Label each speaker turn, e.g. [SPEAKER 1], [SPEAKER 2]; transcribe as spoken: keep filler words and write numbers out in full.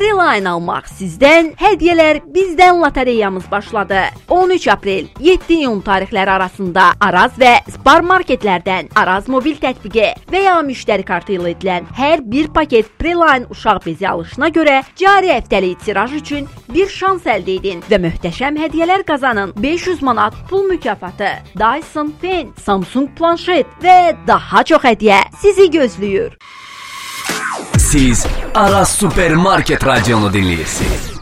[SPEAKER 1] Preline almaq sizdən, hədiyyələr bizdən lotereyamız başladı. on üç aprel, yeddi iyun tarixləri arasında Araz və Spar marketlərdən Araz mobil tətbiqi və ya müştəri kartı ilə edilən hər bir paket Preline uşaq bezi alışına görə cari həftəlik tiraj üçün bir şans əldə edin və möhtəşəm hədiyyələr qazanın. beş yüz manat pul mükafatı, Dyson Pen, Samsung planşet və daha çox hədiyyə sizi gözləyir.
[SPEAKER 2] Siz Aras Supermarket Radyonu dinləyirsiniz.